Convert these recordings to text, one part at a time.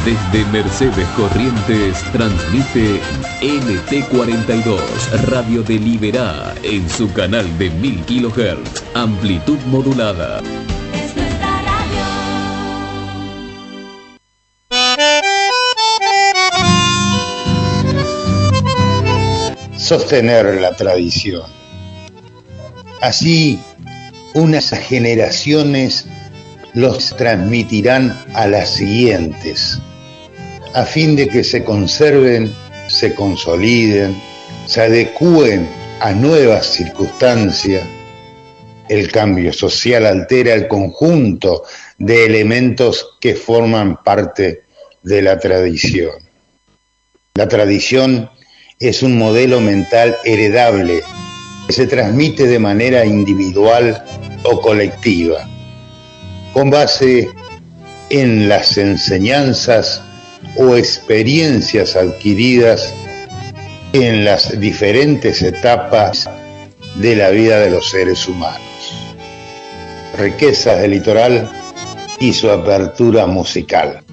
Desde Mercedes Corrientes transmite NT42 Radio de Liberá en su canal de 1000 kHz, amplitud modulada. Es nuestra radio. Sostener la tradición. Así, unas generaciones los transmitirán a las siguientes, a fin de que se conserven, se consoliden, se adecúen a nuevas circunstancias. El cambio social altera el conjunto de elementos que forman parte de la tradición. La tradición es un modelo mental heredable que se transmite de manera individual o colectiva, con base en las enseñanzas o experiencias adquiridas en las diferentes etapas de la vida de los seres humanos. Riquezas del Litoral y su apertura musical.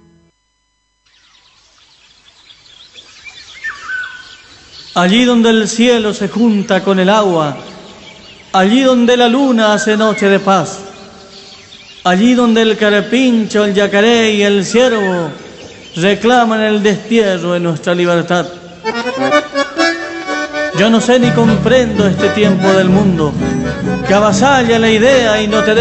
Allí donde el cielo se junta con el agua, allí donde la luna hace noche de paz, allí donde el carpincho, el yacaré y el ciervo reclaman el destierro de nuestra libertad. Yo no sé ni comprendo este tiempo del mundo que avasalla la idea y no te